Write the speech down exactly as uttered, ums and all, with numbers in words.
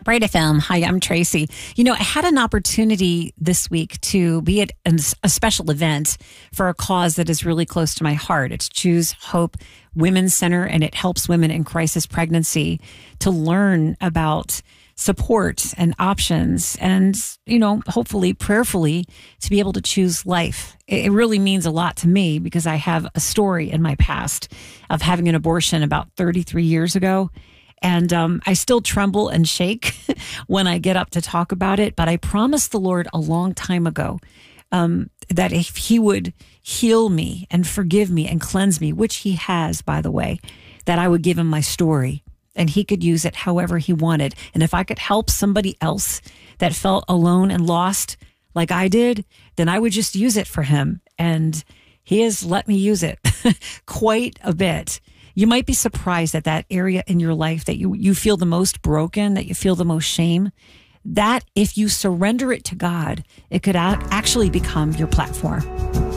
Bright F M. Hi, I'm Tracy. You know, I had an opportunity this week to be at a special event for a cause that is really close to my heart. It's Choose Hope Women's Center, and it helps women in crisis pregnancy to learn about support and options and, you know, hopefully, prayerfully, to be able to choose life. It really means a lot to me because I have a story in my past of having an abortion about thirty-three years ago. And um, I still tremble and shake when I get up to talk about it. But I promised the Lord a long time ago um, that if he would heal me and forgive me and cleanse me, which he has, by the way, that I would give him my story and he could use it however he wanted. And if I could help somebody else that felt alone and lost like I did, then I would just use it for him. And he has let me use it quite a bit. You might be surprised at that area in your life that you, you feel the most broken, that you feel the most shame. That if you surrender it to God, it could actually become your platform.